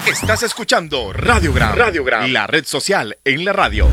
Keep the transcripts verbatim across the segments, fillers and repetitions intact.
Estás escuchando Radiogram, Radiogram, la red social en la radio.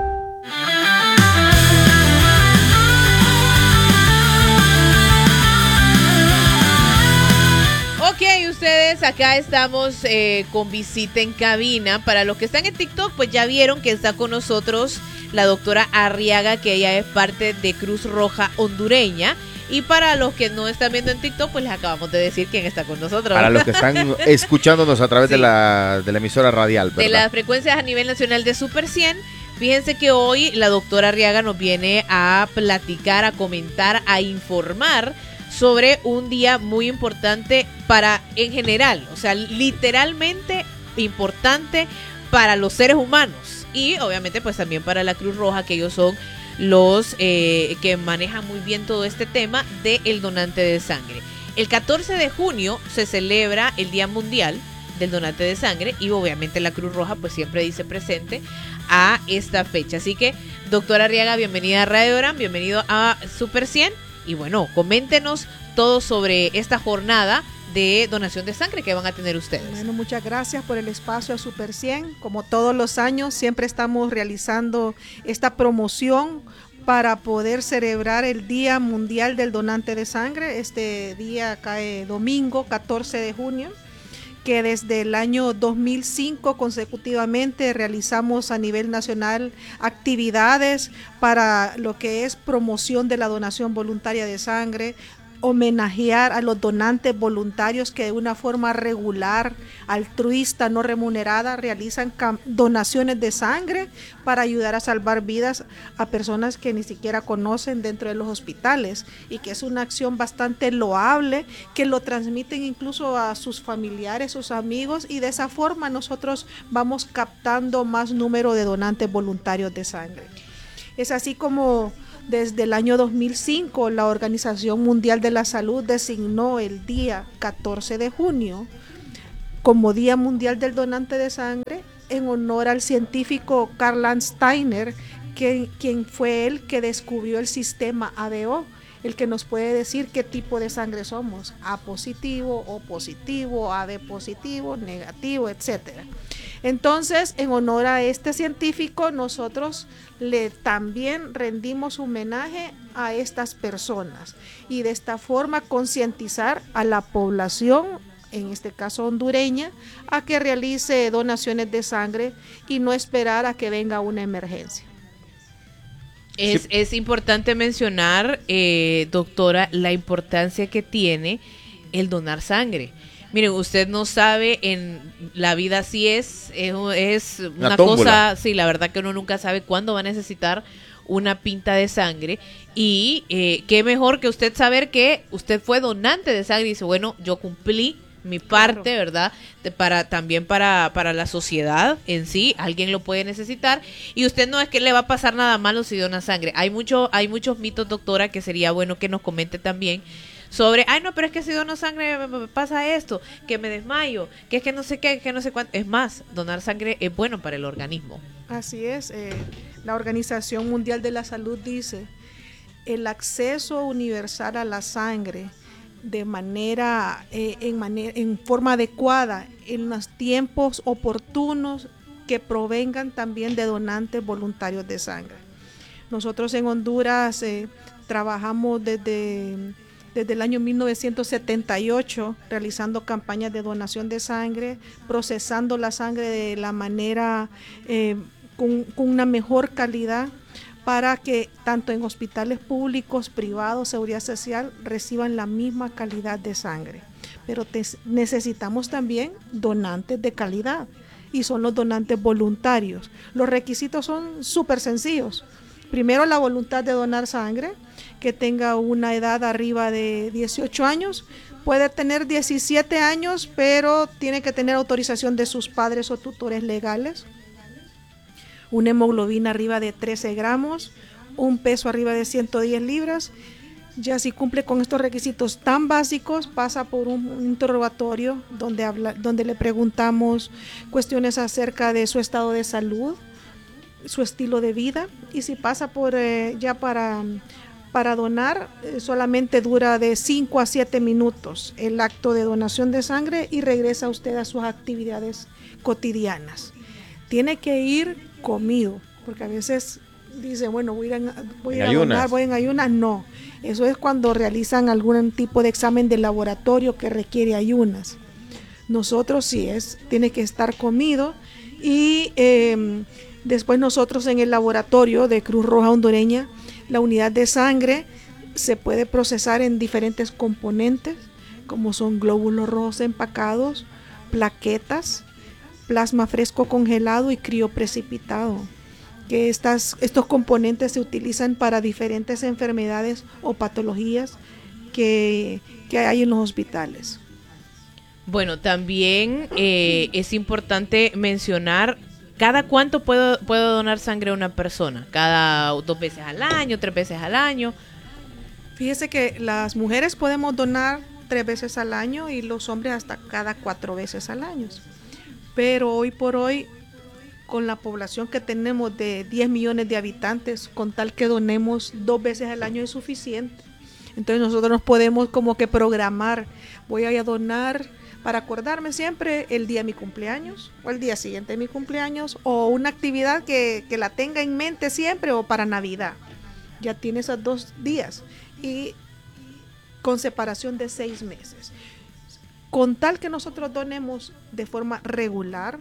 Ok, ustedes, acá estamos eh, con visita en cabina. Para los que están en TikTok, pues ya vieron que está con nosotros la doctora Arriaga, que ella es parte de Cruz Roja hondureña. Y para los que no están viendo en TikTok, pues les acabamos de decir quién está con nosotros. Para los que están escuchándonos a través sí. de, la, de la emisora radial, ¿verdad? De las frecuencias a nivel nacional de Super cien. Fíjense que hoy la doctora Arriaga nos viene a platicar, a comentar, a informar sobre un día muy importante para, en general, o sea, literalmente importante para los seres humanos. Y obviamente pues también para la Cruz Roja, que ellos son los eh, que manejan muy bien todo este tema del donante de sangre. El catorce de junio se celebra el Día Mundial del Donante de Sangre y obviamente la Cruz Roja pues siempre dice presente a esta fecha. Así que, doctora Arriaga, bienvenida a Radiogram, bienvenido a Super cien y bueno, coméntenos todo sobre esta jornada de donación de sangre que van a tener ustedes. Bueno, muchas gracias por el espacio a Super cien. Como todos los años, siempre estamos realizando esta promoción para poder celebrar el Día Mundial del Donante de Sangre. Este día cae domingo, catorce de junio, que desde el año dos mil cinco consecutivamente realizamos a nivel nacional actividades para lo que es promoción de la donación voluntaria de sangre, homenajear a los donantes voluntarios que de una forma regular, altruista, no remunerada, realizan donaciones de sangre para ayudar a salvar vidas a personas que ni siquiera conocen dentro de los hospitales, y que es una acción bastante loable, que lo transmiten incluso a sus familiares, sus amigos, y de esa forma nosotros vamos captando más número de donantes voluntarios de sangre. Es así como desde el año dos mil cinco, la Organización Mundial de la Salud designó el día catorce de junio como Día Mundial del Donante de Sangre en honor al científico Karl Landsteiner, que, quien fue el que descubrió el sistema A B O, el que nos puede decir qué tipo de sangre somos, A positivo, O positivo, A B positivo, negativo, etcétera. Entonces, en honor a este científico, nosotros le también rendimos homenaje a estas personas y de esta forma concientizar a la población, en este caso hondureña, a que realice donaciones de sangre y no esperar a que venga una emergencia. Es, sí. es importante mencionar, eh, doctora, la importancia que tiene el donar sangre. Miren, usted no sabe, en la vida sí es, es, es una cosa, sí, la verdad que uno nunca sabe cuándo va a necesitar una pinta de sangre, y eh, qué mejor que usted saber que usted fue donante de sangre y dice, bueno, yo cumplí mi parte, claro, ¿verdad? De, para también para, para la sociedad en sí, alguien lo puede necesitar, y usted no es que le va a pasar nada malo si dona sangre. Hay mucho, hay muchos mitos, doctora, que sería bueno que nos comente también sobre, ay no, pero es que si dono sangre me pasa esto, que me desmayo, que es que no sé qué, que no sé cuánto. Es más, donar sangre es bueno para el organismo. Así es, eh, la Organización Mundial de la Salud dice, el acceso universal a la sangre de manera, eh, en, manera en forma adecuada, en los tiempos oportunos, que provengan también de donantes voluntarios de sangre. Nosotros en Honduras eh, trabajamos desde... desde el año mil novecientos setenta y ocho, realizando campañas de donación de sangre, procesando la sangre de la manera eh, con, con una mejor calidad, para que tanto en hospitales públicos, privados, seguridad social, reciban la misma calidad de sangre. Pero te, necesitamos también donantes de calidad, y son los donantes voluntarios. Los requisitos son súper sencillos. Primero, la voluntad de donar sangre, que tenga una edad arriba de dieciocho años, puede tener diecisiete años, pero tiene que tener autorización de sus padres o tutores legales, una hemoglobina arriba de trece gramos, un peso arriba de ciento diez libras. Ya si cumple con estos requisitos tan básicos, pasa por un interrogatorio donde, habla, donde le preguntamos cuestiones acerca de su estado de salud, su estilo de vida, y si pasa por eh, ya para Para donar eh, solamente dura de cinco a siete minutos el acto de donación de sangre y regresa usted a sus actividades cotidianas. Tiene que ir comido, porque a veces dice, bueno, voy a, ir a, voy a, ir a donar, voy en ayunas. No, eso es cuando realizan algún tipo de examen de laboratorio que requiere ayunas. Nosotros sí es, tiene que estar comido y eh, después nosotros en el laboratorio de Cruz Roja Hondureña, la unidad de sangre se puede procesar en diferentes componentes, como son glóbulos rojos empacados, plaquetas, plasma fresco congelado y crioprecipitado. Que estas, estos componentes se utilizan para diferentes enfermedades o patologías que, que hay en los hospitales. Bueno, también eh, es importante mencionar ¿cada cuánto puedo, puedo donar sangre a una persona? ¿Cada dos veces al año, tres veces al año? Fíjese que las mujeres podemos donar tres veces al año y los hombres hasta cada cuatro veces al año. Pero hoy por hoy, con la población que tenemos de diez millones de habitantes, con tal que donemos dos veces al año es suficiente. Entonces nosotros nos podemos como que programar, voy a donar para acordarme siempre el día de mi cumpleaños o el día siguiente de mi cumpleaños o una actividad que, que la tenga en mente siempre o para Navidad. Ya tiene esos dos días y con separación de seis meses. Con tal que nosotros donemos de forma regular,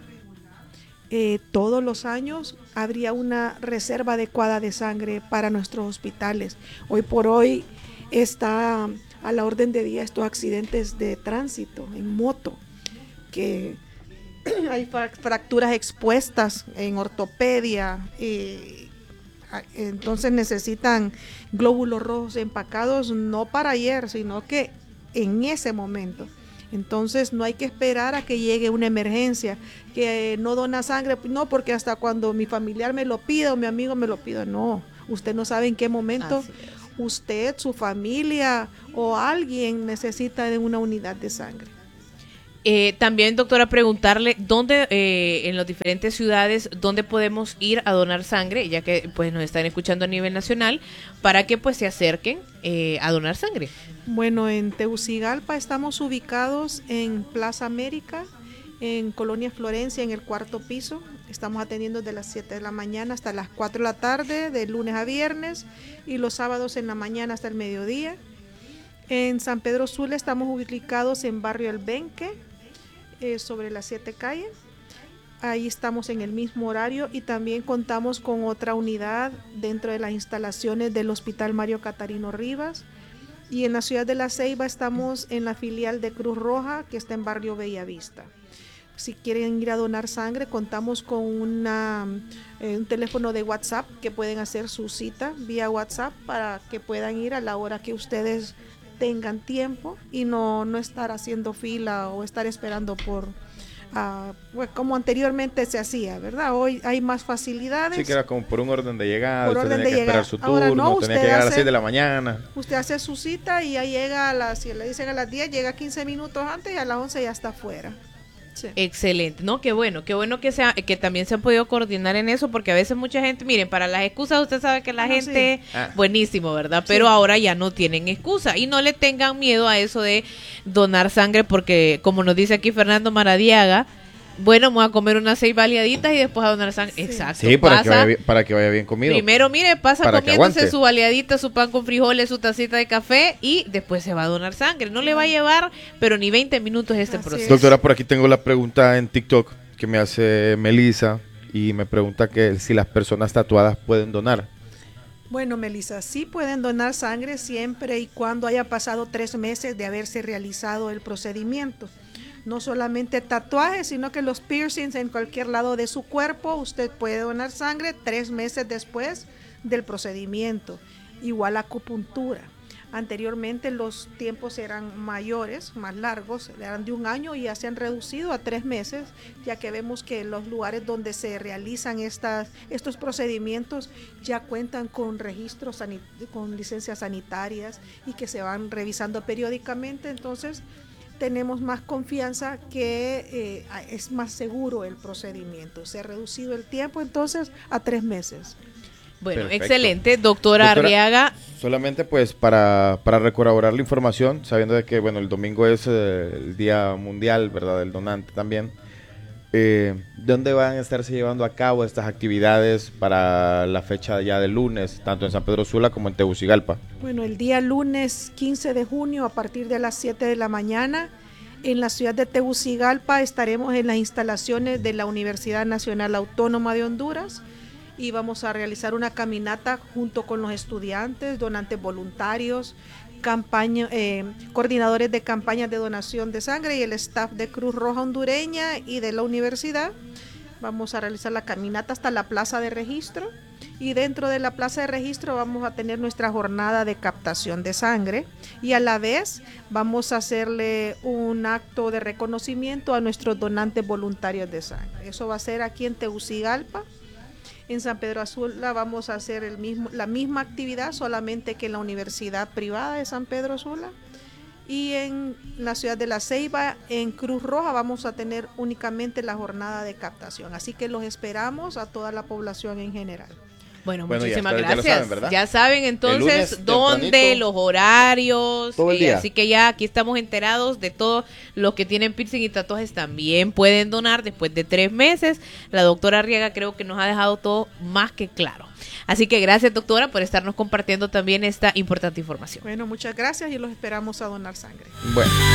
eh, todos los años habría una reserva adecuada de sangre para nuestros hospitales. Hoy por hoy está a la orden de día estos accidentes de tránsito en moto, que hay fracturas expuestas en ortopedia, eh, entonces necesitan glóbulos rojos empacados no para ayer, sino que en ese momento. Entonces no hay que esperar a que llegue una emergencia, que no dona sangre, no, porque hasta cuando mi familiar me lo pida o mi amigo me lo pida, no, usted no sabe en qué momento usted, su familia o alguien necesita de una unidad de sangre. Eh, también, doctora, preguntarle dónde, eh, en las diferentes ciudades, dónde podemos ir a donar sangre, ya que pues nos están escuchando a nivel nacional, para que pues se acerquen eh, a donar sangre. Bueno, en Tegucigalpa estamos ubicados en Plaza América, en Colonia Florencia, en el cuarto piso. Estamos atendiendo desde las siete de la mañana hasta las cuatro de la tarde, de lunes a viernes, y los sábados en la mañana hasta el mediodía. En San Pedro Sula estamos ubicados en Barrio El Benque, eh, sobre las siete calles. Ahí estamos en el mismo horario y también contamos con otra unidad dentro de las instalaciones del Hospital Mario Catarino Rivas. Y en la ciudad de La Ceiba estamos en la filial de Cruz Roja, que está en Barrio Bellavista. Si quieren ir a donar sangre, contamos con una, eh, un teléfono de WhatsApp que pueden hacer su cita vía WhatsApp para que puedan ir a la hora que ustedes tengan tiempo y no, no estar haciendo fila o estar esperando por, uh, pues, como anteriormente se hacía, ¿verdad? Hoy hay más facilidades. Sí, que era como por un orden de llegada, por usted orden tenía de que llegar. esperar su turno, Ahora no, tenía usted que llegar a las hace- seis de la mañana. Usted hace su cita y ya llega a las, si le dicen a las diez, llega quince minutos antes y a las once ya está afuera. Sí. Excelente, no, qué bueno, qué bueno que sea, que también se han podido coordinar en eso, porque a veces mucha gente, miren, para las excusas usted sabe que la Ah, no, gente, sí. Ah. buenísimo, ¿verdad? Pero Sí. ahora ya no tienen excusa y no le tengan miedo a eso de donar sangre, porque como nos dice aquí Fernando Maradiaga, bueno, vamos a comer unas seis baleaditas y después a donar sangre. Sí. Exacto. Sí, para que, pasa- vaya bien, para que vaya bien comido. Primero, mire, pasa Para que comiéndose aguante. su baleadita, su pan con frijoles, su tacita de café y después se va a donar sangre. No le va a llevar, pero ni veinte minutos este Así proceso. es. Doctora, por aquí tengo la pregunta en TikTok que me hace Melissa y me pregunta que si las personas tatuadas pueden donar. Bueno, Melissa, sí pueden donar sangre siempre y cuando haya pasado tres meses de haberse realizado el procedimiento. No solamente tatuajes, sino que los piercings en cualquier lado de su cuerpo, usted puede donar sangre tres meses después del procedimiento. Igual acupuntura. Anteriormente los tiempos eran mayores, más largos, eran de un año y ya se han reducido a tres meses, ya que vemos que los lugares donde se realizan estas, estos procedimientos ya cuentan con registros, sanit- con licencias sanitarias y que se van revisando periódicamente, entonces tenemos más confianza que eh, es más seguro el procedimiento. Se ha reducido el tiempo entonces a tres meses. Bueno, Perfecto. excelente. Doctora, Doctora, Arriaga. Solamente pues para, para recorroborar la información, sabiendo de que bueno, el domingo es eh, el Día Mundial, ¿verdad?, del donante también. Eh, ¿Dónde van a estarse llevando a cabo estas actividades para la fecha ya del lunes, tanto en San Pedro Sula como en Tegucigalpa? Bueno, el día lunes quince de junio a partir de las siete de la mañana en la ciudad de Tegucigalpa estaremos en las instalaciones de la Universidad Nacional Autónoma de Honduras y vamos a realizar una caminata junto con los estudiantes, donantes voluntarios, campaña, eh, coordinadores de campañas de donación de sangre y el staff de Cruz Roja Hondureña y de la universidad. Vamos a realizar la caminata hasta la plaza de registro y dentro de la plaza de registro vamos a tener nuestra jornada de captación de sangre y a la vez vamos a hacerle un acto de reconocimiento a nuestros donantes voluntarios de sangre. Eso va a ser aquí en Tegucigalpa. En San Pedro Sula vamos a hacer el mismo, la misma actividad, solamente que en la Universidad Privada de San Pedro Sula. Y en la ciudad de La Ceiba, en Cruz Roja, vamos a tener únicamente la jornada de captación. Así que los esperamos a toda la población en general. Bueno, Bueno, muchísimas ya, ya lo gracias. saben, ¿verdad? Ya saben entonces lunes, dónde, tempranito, los horarios. todo el eh, día. así que ya aquí estamos enterados de todo. Los que tienen piercing y tatuajes también pueden donar después de tres meses. La doctora Arriaga creo que nos ha dejado todo más que claro. Así que gracias, doctora, por estarnos compartiendo también esta importante información. Bueno, muchas gracias y los esperamos a donar sangre. Bueno.